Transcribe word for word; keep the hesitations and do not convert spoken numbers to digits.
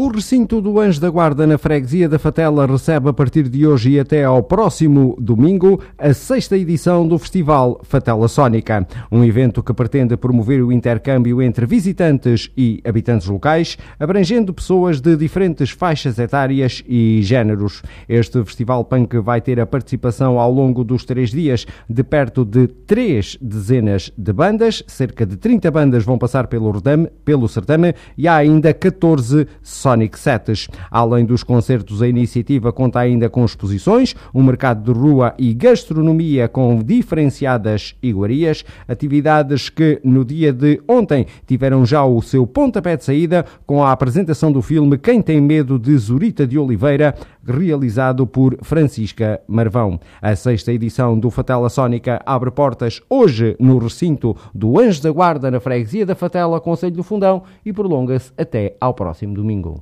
O recinto do Anjo da Guarda na freguesia da Fatela recebe a partir de hoje e até ao próximo domingo a sexta edição do Festival Fatela Sónica, um evento que pretende promover o intercâmbio entre visitantes e habitantes locais, abrangendo pessoas de diferentes faixas etárias e géneros. Este festival punk vai ter a participação ao longo dos três dias de perto de três dezenas de bandas, cerca de trinta bandas vão passar pelo Redame, pelo certame, e há ainda catorze Sonic Sets. Além dos concertos, a iniciativa conta ainda com exposições, um mercado de rua e gastronomia com diferenciadas iguarias, atividades que no dia de ontem tiveram já o seu pontapé de saída com a apresentação do filme Quem Tem Medo de Zurita de Oliveira, realizado por Francisca Marvão. A sexta edição do Fatela Sónica abre portas hoje no recinto do Anjo da Guarda na freguesia da Fatela, concelho do Fundão, e prolonga-se até ao próximo domingo.